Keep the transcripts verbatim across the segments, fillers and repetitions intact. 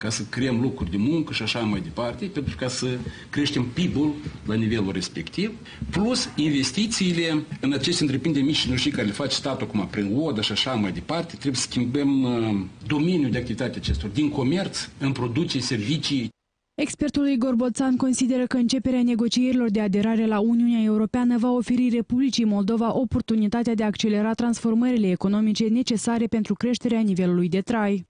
ca să creăm locuri de muncă și așa mai departe, pentru ca să creștem P I B-ul la nivelul respectiv, plus investițiile în aceste întreprinderi mici și mijlocii care le face statul, acum prin O D A și așa mai departe, trebuie să schimbăm uh, domeniul de activitate acestor, din comerț în producție, servicii. Expertul Igor Boțan consideră că începerea negocierilor de aderare la Uniunea Europeană va oferi Republicii Moldova oportunitatea de a accelera transformările economice necesare pentru creșterea nivelului de trai.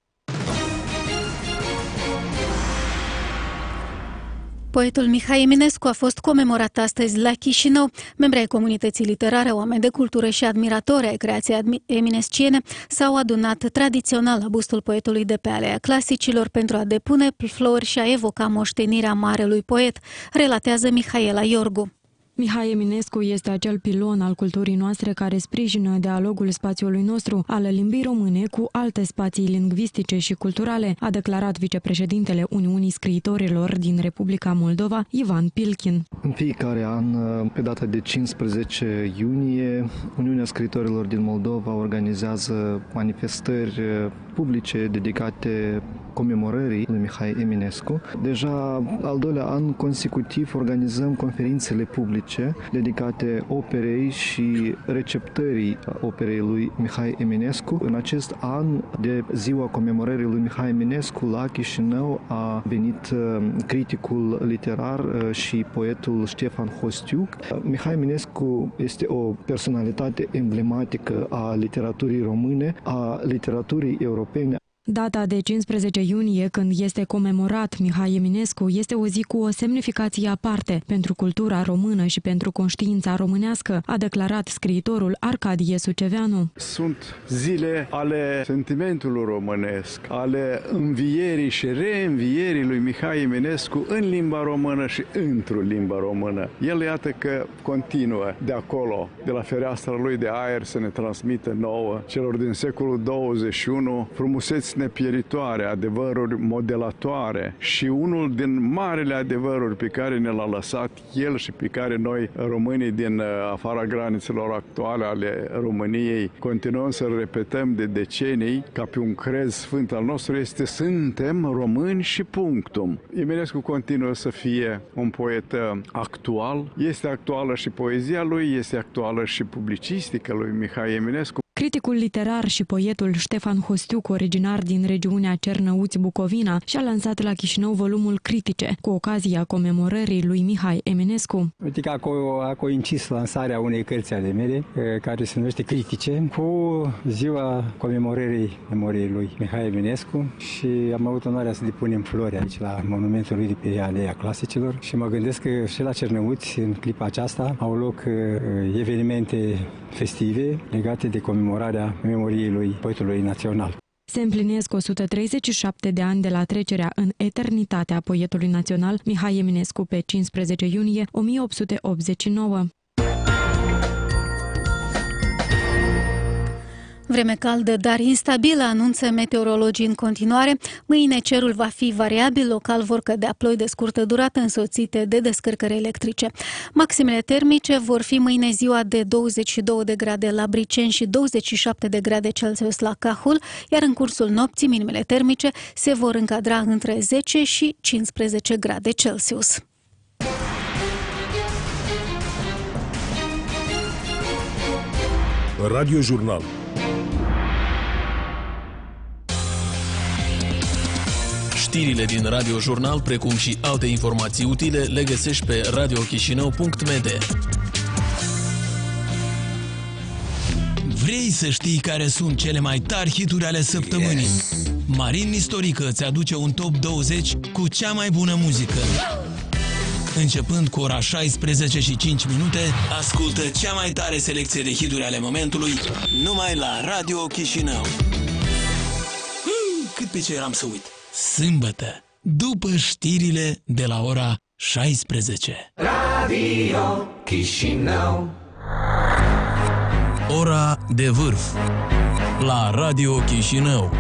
Poetul Mihai Eminescu a fost comemorat astăzi la Chișinău. Membrii ai comunității literare, oameni de cultură și admiratori ai creației eminesciene s-au adunat tradițional la bustul poetului de pe Alea Clasicilor pentru a depune flori și a evoca moștenirea marelui poet, relatează Mihaela Iorgu. Mihai Eminescu este acel pilon al culturii noastre care sprijină dialogul spațiului nostru, al limbii române cu alte spații lingvistice și culturale, a declarat vicepreședintele Uniunii Scriitorilor din Republica Moldova, Ivan Pilkin. În fiecare an, pe data de cincisprezece iunie, Uniunea Scriitorilor din Moldova organizează manifestări publice dedicate comemorării lui Mihai Eminescu. Deja al doilea an consecutiv organizăm conferințele publice dedicate operei și receptării operei lui Mihai Eminescu. În acest an, de ziua comemorării lui Mihai Eminescu, la Chișinău a venit criticul literar și poetul Ștefan Hostiuc. Mihai Eminescu este o personalitate emblematică a literaturii române, a literaturii europene. Data de cincisprezece iunie, când este comemorat Mihai Eminescu, este o zi cu o semnificație aparte pentru cultura română și pentru conștiința românească, a declarat scriitorul Arcadie Suceveanu. Sunt zile ale sentimentului românesc, ale învierii și reînvierii lui Mihai Eminescu în limba română și într-o limba română. El, iată că continuă de acolo, de la fereastra lui de aer, să ne transmită nouă, celor din secolul douăzeci și unu, frumuseți nepieritoare, adevăruri modelatoare și unul din marele adevăruri pe care ne l-a lăsat el și pe care noi, românii din afara granițelor actuale ale României, continuăm să-l repetăm de decenii ca pe un crez sfânt al nostru, este suntem români și punctum. Eminescu continuă să fie un poet actual, este actuală și poezia lui, este actuală și publicistica lui Mihai Eminescu. Criticul literar și poetul Ștefan Hostiuc, originar din regiunea Cernăuți-Bucovina, și-a lansat la Chișinău volumul Critice, cu ocazia comemorării lui Mihai Eminescu. Uite că a coincis lansarea unei cărți ale mele, care se numește Critice, cu ziua comemorării memoriei lui Mihai Eminescu și am avut onoarea să depunem flori aici la monumentul lui de pe Alea Clasicilor și mă gândesc că și la Cernăuți, în clipa aceasta, au loc evenimente festive legate de comemorarea memoriei lui poetului național. Se împlinesc o sută treizeci și șapte de ani de la trecerea în eternitate a poetului național Mihai Eminescu pe cincisprezece iunie o mie opt sute optzeci și nouă. Vreme caldă, dar instabilă, anunță meteorologii în continuare. Mâine cerul va fi variabil, local vor cădea ploi de scurtă durată însoțite de descărcări electrice. Maximele termice vor fi mâine ziua de douăzeci și două de grade la Briceni și douăzeci și șapte de grade Celsius la Cahul, iar în cursul nopții minimele termice se vor încadra între zece și cincisprezece grade Celsius. Radio Jurnal. Știrile din Radio Jurnal, precum și alte informații utile, le găsești pe radio chișinău punct m d. Vrei să știi care sunt cele mai tari hituri ale săptămânii? Yes. Marin Nistorică îți aduce un top douăzeci cu cea mai bună muzică. Începând cu ora șaisprezece și cinci minute, ascultă cea mai tare selecție de hituri ale momentului numai la Radio Chișinău. Cât pe ce eram să uit. Sâmbătă, după știrile de la ora șaisprezece. Radio Chișinău. Ora de vârf la Radio Chișinău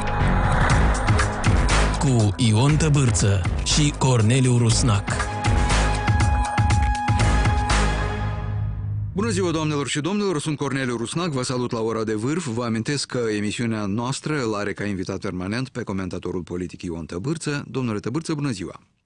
cu Ion Tăbârță și Corneliu Rusnac. Bună ziua, doamnelor și domnilor, sunt Corneliu Rusnac, vă salut la Ora de Vârf. Vă amintesc că emisiunea noastră îl are ca invitat permanent pe comentatorul politic Ion Tăbârță. Domnule Tăbârță, bună ziua!